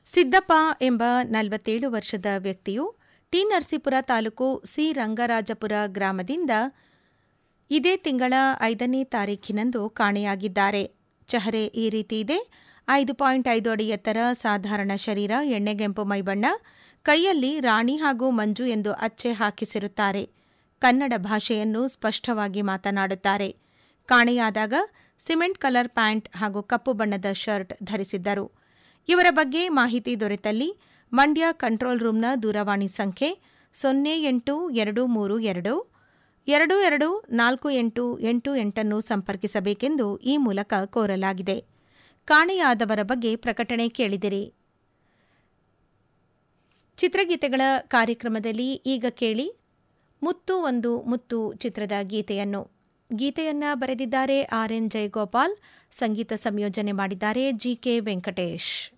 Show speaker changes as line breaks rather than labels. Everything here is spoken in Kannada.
ಸಿದ್ದಪ್ಪ ಎಂಬ 47 ವರ್ಷದ ವ್ಯಕ್ತಿಯು ಟಿ. ನರಸೀಪುರ ತಾಲೂಕು ಸಿ. ರಂಗರಾಜಪುರ ಗ್ರಾಮದಿಂದ ಇದೇ ತಿಂಗಳ 5ನೇ ತಾರೀಖಿನಂದು ಕಾಣೆಯಾಗಿದ್ದಾರೆ. ಚಹರೆ ಈ ರೀತಿ ಇದೆ: 5.5 ಅಡಿ ಎತ್ತರ, ಸಾಧಾರಣ ಶರೀರ, ಎಣ್ಣೆಗೆಂಪು ಮೈಬಣ್ಣ, ಕೈಯಲ್ಲಿ ರಾಣಿ ಹಾಗೂ ಮಂಜು ಎಂದು ಅಚ್ಚೆ ಹಾಕಿಸಿರುತ್ತಾರೆ. ಕನ್ನಡ ಭಾಷೆಯನ್ನು ಸ್ಪಷ್ಟವಾಗಿ ಮಾತನಾಡುತ್ತಾರೆ. ಕಾಣೆಯಾದಾಗ ಸಿಮೆಂಟ್ ಕಲರ್ ಪ್ಯಾಂಟ್ ಹಾಗೂ ಕಪ್ಪು ಬಣ್ಣದ ಶರ್ಟ್ ಧರಿಸಿದ್ದರು. ಇವರ ಬಗ್ಗೆ ಮಾಹಿತಿ ದೊರೆತಲ್ಲಿ ಮಂಡ್ಯ ಕಂಟ್ರೋಲ್ ರೂಂನ ದೂರವಾಣಿ ಸಂಖ್ಯೆ 08-232 224888 ಸಂಪರ್ಕಿಸಬೇಕೆಂದು ಈ ಮೂಲಕ ಕೋರಲಾಗಿದೆ. ಕಾಣೆಯಾದವರ ಬಗ್ಗೆ ಪ್ರಕಟಣೆ ಕೇಳಿದಿರಿ. ಚಿತ್ರಗೀತೆಗಳ ಕಾರ್ಯಕ್ರಮದಲ್ಲಿ ಈಗ ಕೇಳಿ ಮುತ್ತು ಒಂದು ಮುತ್ತು ಚಿತ್ರದ ಗೀತೆಯನ್ನ ಬರೆದಿದ್ದಾರೆ ಆರ್. ಎನ್. ಜಯಗೋಪಾಲ್, ಸಂಗೀತ ಸಂಯೋಜನೆ ಮಾಡಿದ್ದಾರೆ ಜಿ. ಕೆ. ವೆಂಕಟೇಶ್.